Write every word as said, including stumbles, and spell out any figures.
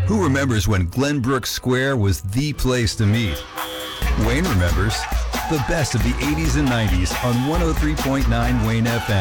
Who remembers when Glenbrook Square was the place to meet? Wayne remembers the best of the eighties and nineties on one oh three point nine Wayne F M.